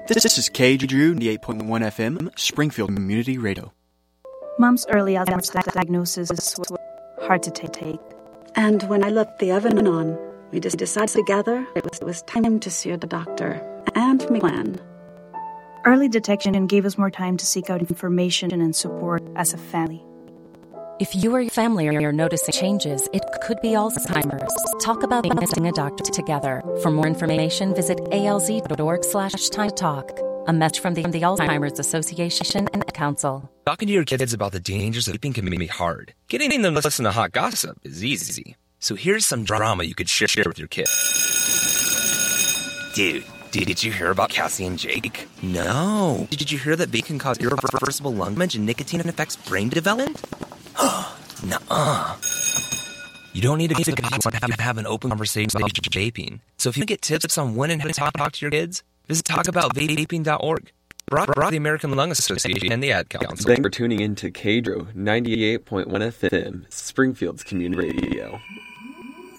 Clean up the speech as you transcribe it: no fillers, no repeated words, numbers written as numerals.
This is KG Drew, 98.1 FM, Springfield Community Radio. Mom's early Alzheimer's diagnosis was hard to take. And when I left the oven on, we just decided together it was time to see the doctor and make a plan. Early detection gave us more time to seek out information and support as a family. If you or your family are noticing changes, it could be Alzheimer's. Talk about missing a doctor together. For more information, visit alz.org/time-talk. A message from the Alzheimer's Association and Council. Talking to your kids about the dangers of sleeping can be hard. Getting them to listen to hot gossip is easy. So here's some drama you could share with your kids. Dude, did you hear about Cassie and Jake? No. Did you hear that vaping can cause irreversible lung damage and nicotine affects brain development? Nuh-uh. You don't need to have an open conversation about vaping. So if you get tips on when and how to talk to your kids, visit talkaboutvaping.org. Brought by the American Lung Association and the Ad Council. Thanks for tuning in to KDRO 98.1 FM, Springfield's Community Radio.